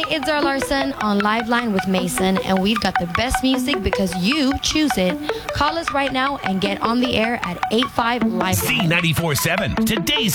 it's Zara Larson on Liveline with Mason, and we've got the best music because you choose it. Call us right now and get on the air at 85 Liveline. Z94.7, today's